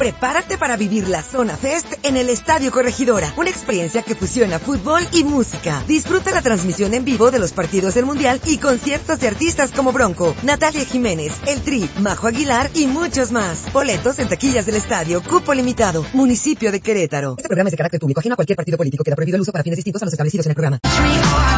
Prepárate para vivir la Zona Fest en el Estadio Corregidora, una experiencia que fusiona fútbol y música. Disfruta la transmisión en vivo de los partidos del Mundial y conciertos de artistas como Bronco, Natalia Jiménez, El Tri, Majo Aguilar y muchos más. Boletos en taquillas del estadio, cupo limitado, municipio de Querétaro. Este programa es de carácter público, ajeno a cualquier partido político. Queda prohibido el uso para fines distintos a los establecidos en el programa.